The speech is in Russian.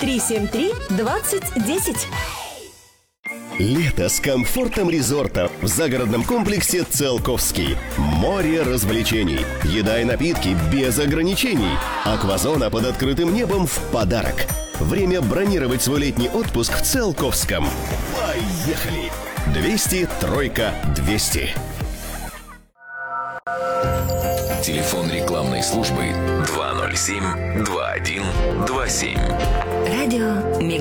373-2010. Лето с комфортом резорта в загородном комплексе «Циолковский». Море развлечений, еда и напитки без ограничений. Аквазона под открытым небом в подарок. Время бронировать свой летний отпуск в Циолковском. Поехали! 200 тройка 200. Телефон рекламной службы 207-2127. Радио Мега.